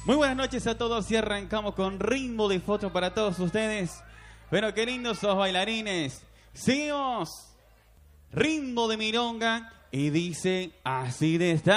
Muy buenas noches a todos y arrancamos con ritmo de foto para todos ustedes. Bueno, qué lindos sos bailarines. Seguimos. Ritmo de milonga y dice así de esta.